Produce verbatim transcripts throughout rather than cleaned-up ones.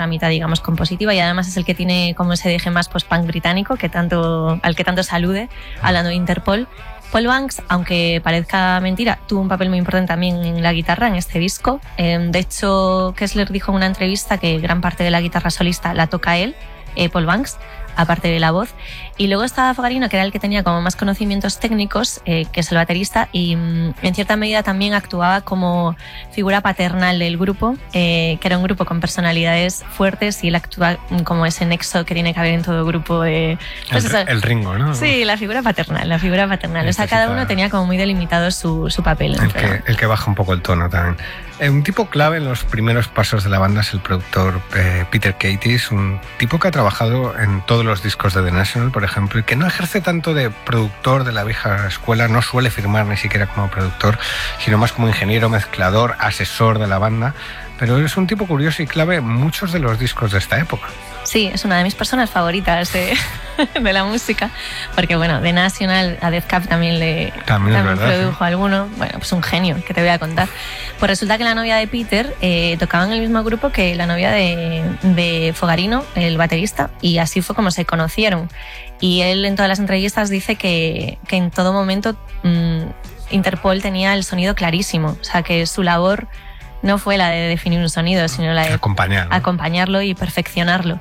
otra mitad, digamos, compositiva, y además es el que tiene como ese deje más post-punk británico que tanto, al que tanto se alude hablando de Interpol. Paul Banks, aunque parezca mentira, tuvo un papel muy importante también en la guitarra en este disco. De hecho, Kessler dijo en una entrevista que gran parte de la guitarra solista la toca él, eh, Paul Banks, aparte de la voz. Y luego estaba Fogarino, que era el que tenía como más conocimientos técnicos, eh, que es el baterista, y mm, en cierta medida también actuaba como figura paternal del grupo, eh, que era un grupo con personalidades fuertes, y él actúa como ese nexo que tiene que haber en todo grupo de... Pues el, el Ringo, ¿no? Sí, la figura paternal, la figura paternal. O sea, cada uno tenía como muy delimitado su, su papel. El que, el que baja un poco el tono también. Eh, un tipo clave en los primeros pasos de la banda es el productor eh, Peter Katis, un tipo que ha trabajado en todos los discos de The National, por ejemplo, y que no ejerce tanto de productor de la vieja escuela, no suele firmar ni siquiera como productor, sino más como ingeniero, mezclador, asesor de la banda, pero es un tipo curioso y clave en muchos de los discos de esta época. Sí, es una de mis personas favoritas de, de la música, porque bueno, The National, a Death Cab también le también, también verdad, produjo sí. alguno. Bueno, pues un genio, que te voy a contar. Pues resulta que la novia de Peter eh, tocaba en el mismo grupo que la novia de, de Fogarino, el baterista, y así fue como se conocieron. Y él en todas las entrevistas dice que, que en todo momento mmm, Interpol tenía el sonido clarísimo, o sea que su labor no fue la de definir un sonido, sino la de Acompañar, ¿no? acompañarlo y perfeccionarlo.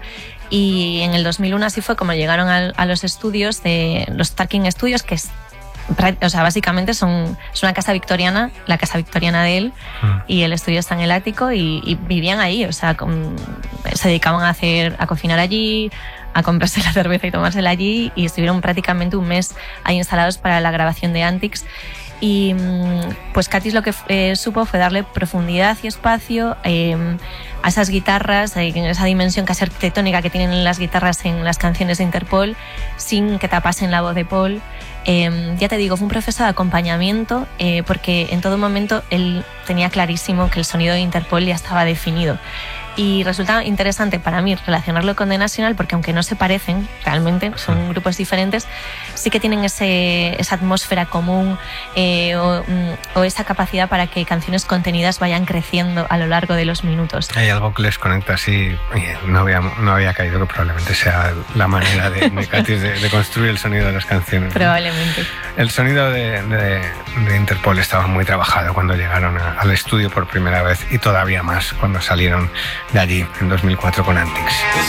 Y en el dos mil uno así fue como llegaron a, a los estudios, de los Tarkin Studios, que es, o sea, básicamente son, es una casa victoriana, la casa victoriana de él, mm. y el estudio está en el ático, y, y vivían ahí, o sea, con, se dedicaban a hacer, a cocinar allí, a comprarse la cerveza y tomársela allí, y estuvieron prácticamente un mes ahí instalados para la grabación de Antics. Y pues Katis lo que eh, supo fue darle profundidad y espacio eh, a esas guitarras, eh, en esa dimensión casi arquitectónica que tienen las guitarras en las canciones de Interpol, sin que tapasen la voz de Paul. Eh, ya te digo, fue un proceso de acompañamiento, eh, porque en todo momento él tenía clarísimo que el sonido de Interpol ya estaba definido. Y resulta interesante para mí relacionarlo con The National, porque aunque no se parecen realmente, son grupos diferentes, sí que tienen ese, esa atmósfera común, eh, o, o esa capacidad para que canciones contenidas vayan creciendo a lo largo de los minutos. Hay algo que les conecta así, no había, no había caído que probablemente sea la manera de, de Katis de, de construir el sonido de las canciones. Probablemente. ¿No? El sonido de, de, de Interpol estaba muy trabajado cuando llegaron a, al estudio por primera vez, y todavía más cuando salieron de allí en dos mil cuatro con Antics.